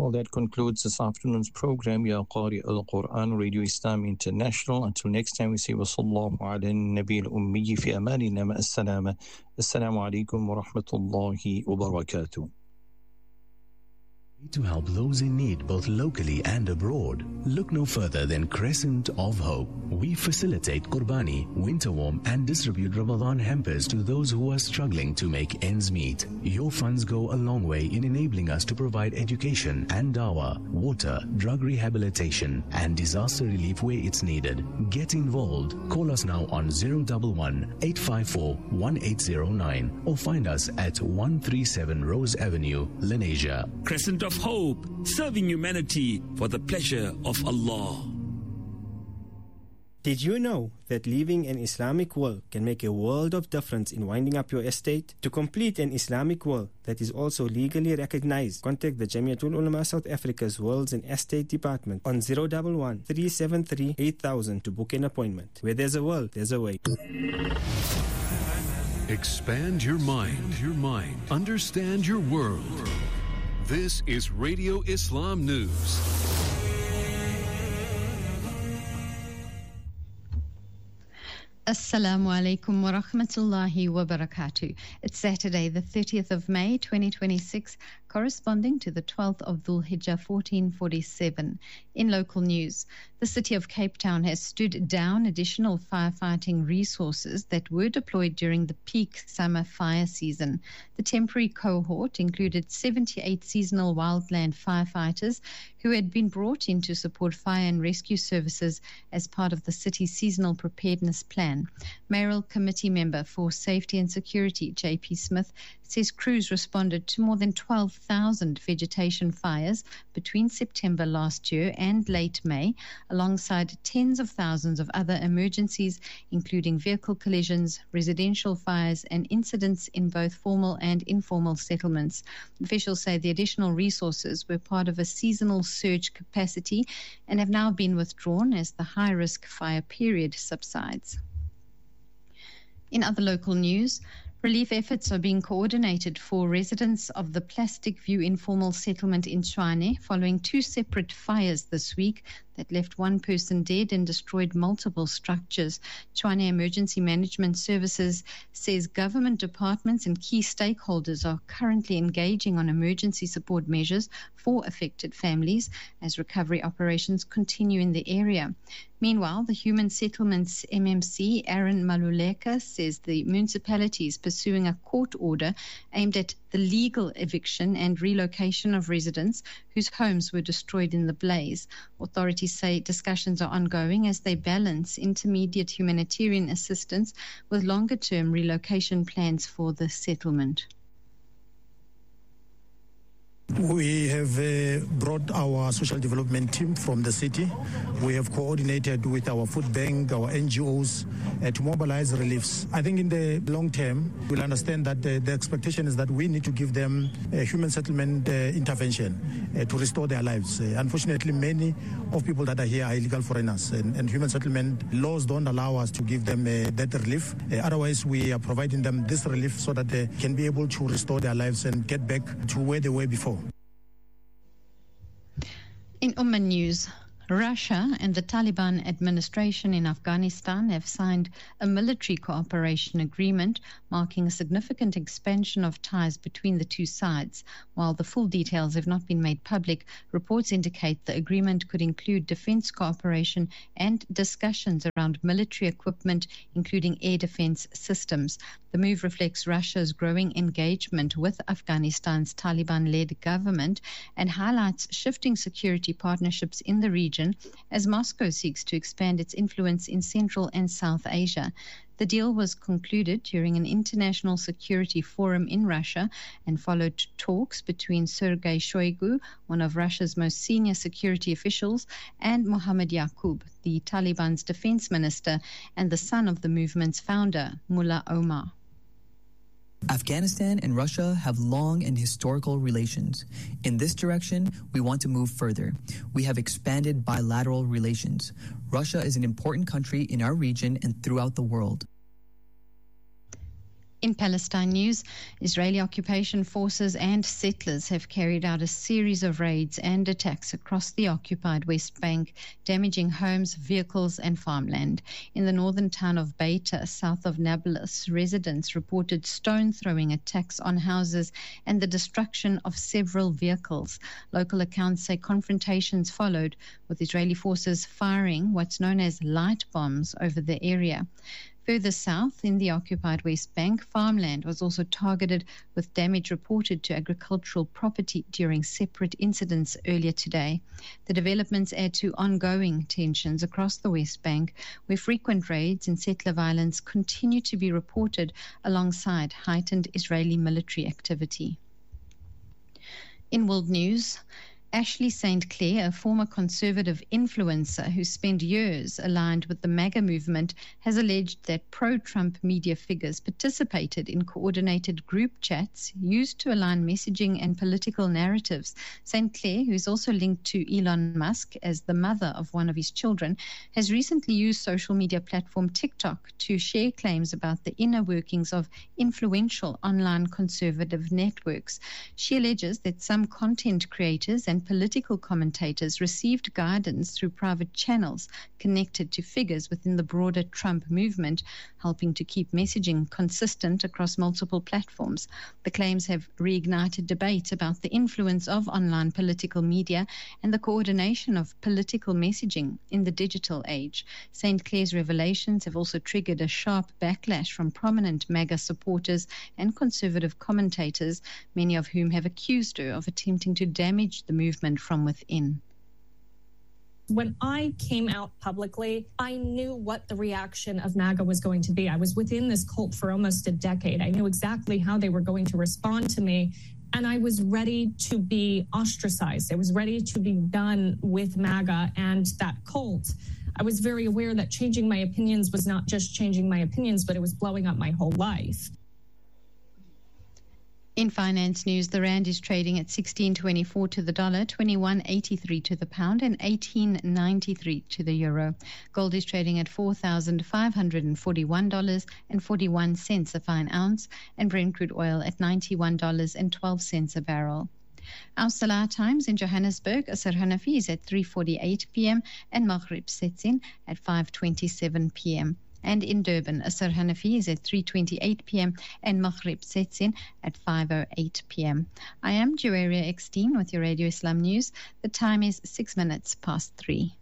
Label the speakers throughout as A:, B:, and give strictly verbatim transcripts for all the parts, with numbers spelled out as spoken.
A: Well, that concludes this afternoon's program, Ya Qari Al-Quran, Radio Islam International. Until next time, we say, wa sallallahu ala nabi al-ummi fi amanina ma as-salama. Assalamu alaikum wa rahmatullahi wa barakatuh.
B: To help those in need both locally and abroad, look no further than Crescent of Hope. We facilitate Qurbani, winter warm, and distribute Ramadan hampers to those who are struggling to make ends meet. Your funds go a long way in enabling us to provide education and dawah, water, drug rehabilitation, and disaster relief where it's needed. Get involved. Call us now on zero one one, eight five four, one eight zero nine or find us at one thirty-seven Rose Avenue, Lenasia.
C: Crescent of Hope, serving humanity for the pleasure of Allah.
D: Did you know that leaving an Islamic will can make a world of difference in winding up your estate? To complete an Islamic will that is also legally recognized, contact the Jamiatul Ulama South Africa's Wills and Estate Department on zero one one, three seven three, eight thousand to book an appointment. Where there's a will, there's a way.
E: Expand your mind, your mind. Understand your world. This is Radio Islam News.
F: Assalamu alaikum wa rahmatullahi wa barakatuh. It's Saturday, the thirtieth of May, twenty twenty-six, corresponding to the twelfth of Dhul Hijjah, fourteen forty-seven. In local news, the city of Cape Town has stood down additional firefighting resources that were deployed during the peak summer fire season. The temporary cohort included seventy-eight seasonal wildland firefighters who had been brought in to support fire and rescue services as part of the city's seasonal preparedness plan. Mayoral Committee Member for Safety and Security, J P Smith, says crews responded to more than twelve thousand vegetation fires between September last year and late May, alongside tens of thousands of other emergencies, including vehicle collisions, residential fires, and incidents in both formal and informal settlements. Officials say the additional resources were part of a seasonal surge capacity and have now been withdrawn as the high-risk fire period subsides. In other local news, relief efforts are being coordinated for residents of the Plastic View informal settlement in Tshwane following two separate fires this week that left one person dead and destroyed multiple structures. Tshwane Emergency Management Services says government departments and key stakeholders are currently engaging on emergency support measures for affected families as recovery operations continue in the area. Meanwhile, the Human Settlements M M C, Aaron Maluleka, says the municipality is pursuing a court order aimed at the legal eviction and relocation of residents whose homes were destroyed in the blaze. Authorities say discussions are ongoing as they balance intermediate humanitarian assistance with longer-term relocation plans for the settlement.
G: We have uh, brought our social development team from the city. We have coordinated with our food bank, our N G Os uh, to mobilize reliefs. I think in the long term, we'll understand that the, the expectation is that we need to give them a human settlement uh, intervention uh, to restore their lives. Uh, unfortunately, many of people that are here are illegal foreigners, and, and human settlement laws don't allow us to give them uh, that relief. Uh, otherwise, we are providing them this relief so that they can be able to restore their lives and get back to where they were before.
F: In Ummah news, Russia and the Taliban administration in Afghanistan have signed a military cooperation agreement marking a significant expansion of ties between the two sides. While the full details have not been made public, reports indicate the agreement could include defense cooperation and discussions around military equipment, including air defense systems. The move reflects Russia's growing engagement with Afghanistan's Taliban-led government and highlights shifting security partnerships in the region as Moscow seeks to expand its influence in Central and South Asia. The deal was concluded during an international security forum in Russia and followed talks between Sergei Shoigu, one of Russia's most senior security officials, and Mohammad Yaqub, the Taliban's defense minister and the son of the movement's founder, Mullah Omar.
H: Afghanistan and Russia have long and historical relations. In this direction, we want to move further. We have expanded bilateral relations. Russia is an important country in our region and throughout the world.
F: In Palestine news, Israeli occupation forces and settlers have carried out a series of raids and attacks across the occupied West Bank, damaging homes, vehicles and farmland. In the northern town of Beita, south of Nablus, residents reported stone-throwing attacks on houses and the destruction of several vehicles. Local accounts say confrontations followed, with Israeli forces firing what's known as light bombs over the area. Further south, in the occupied West Bank, farmland was also targeted, with damage reported to agricultural property during separate incidents earlier today. The developments add to ongoing tensions across the West Bank, where frequent raids and settler violence continue to be reported alongside heightened Israeli military activity. In world news, Ashley Saint Clair, a former conservative influencer who spent years aligned with the MAGA movement, has alleged that pro-Trump media figures participated in coordinated group chats used to align messaging and political narratives. Saint Clair, who is also linked to Elon Musk as the mother of one of his children, has recently used social media platform TikTok to share claims about the inner workings of influential online conservative networks. She alleges that some content creators and political commentators received guidance through private channels connected to figures within the broader Trump movement, helping to keep messaging consistent across multiple platforms. The claims have reignited debate about the influence of online political media and the coordination of political messaging in the digital age. Saint Clair's revelations have also triggered a sharp backlash from prominent MAGA supporters and conservative commentators, many of whom have accused her of attempting to damage the movement from within.
I: When I came out publicly, I knew what the reaction of MAGA was going to be. I was within this cult for almost a decade. I knew exactly how they were going to respond to me, and I was ready to be ostracized. I was ready to be done with MAGA and that cult. I was very aware that changing my opinions was not just changing my opinions, but it was blowing up my whole life.
F: In finance news, the rand is trading at sixteen twenty-four to the dollar, twenty-one eighty-three to the pound, and eighteen ninety-three to the euro. Gold is trading at four thousand five hundred forty-one dollars and forty-one cents a fine ounce, and Brent crude oil at ninety-one dollars and twelve cents a barrel. Our Salah times in Johannesburg, Asr Hanafi is at three forty-eight p.m. and Maghrib sets in at five twenty-seven p.m. And in Durban, Asr Hanafi is at three twenty-eight p.m. and Maghrib sets in at five oh eight p.m. I am Joaria Eckstein with your Radio Islam News. The time is six minutes past three.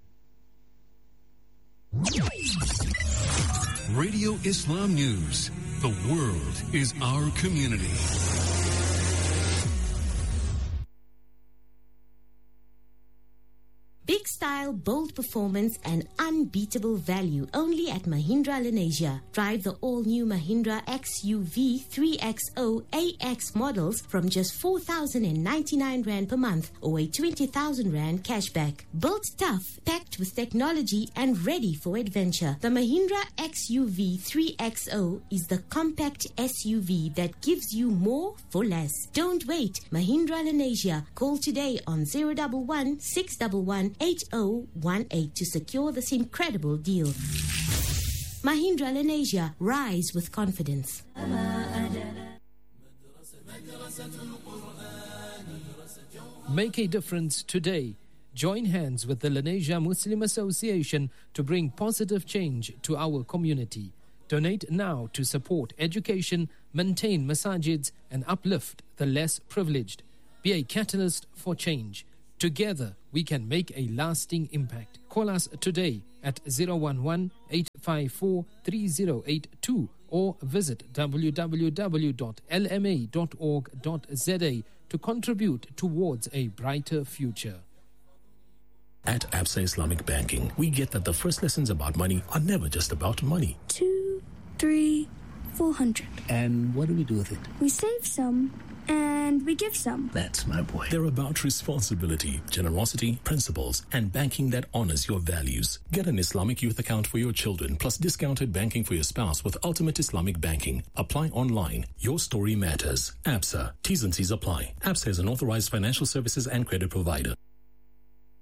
E: Radio Islam News. The world is our community.
J: Big style, bold performance and unbeatable value only at Mahindra Lenasia. Drive the all-new Mahindra X U V three X zero A X models from just four thousand ninety-nine rand per month or a twenty thousand rand cashback. Built tough, packed with technology and ready for adventure. The Mahindra X U V three X zero is the compact S U V that gives you more for less. Don't wait. Mahindra Lenasia. Call today on zero one one, six one one, eight oh one eight to secure this incredible deal. Mahindra Lenasia, rise with confidence.
K: Make a difference today. Join hands with the Lenasia Muslim Association to bring positive change to our community. Donate now to support education, maintain masajids, and uplift the less privileged. Be a catalyst for change. Together, we can make a lasting impact. Call us today at zero one one, eight five four, three zero eight two or visit w w w dot l m a dot org dot z a to contribute towards a brighter future.
B: At Absa Islamic Banking, we get that the first lessons about money are never just about money.
L: Two, three, four hundred.
B: And what do we do with it?
L: We save some. And we give some.
B: That's my boy. They're about responsibility, generosity, principles, and banking that honors your values. Get an Islamic youth account for your children, plus discounted banking for your spouse with Ultimate Islamic Banking. Apply online. Your story matters. Absa. T's and C's apply. Absa is an authorized financial services and credit provider.